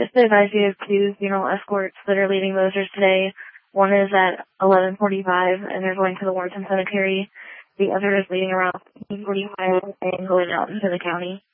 Just to advise you of two funeral escorts that are leaving Mosers today. One is at 11:45, and they're going to the Warrenton Cemetery. The other is leaving around 15:45 and going out into the county.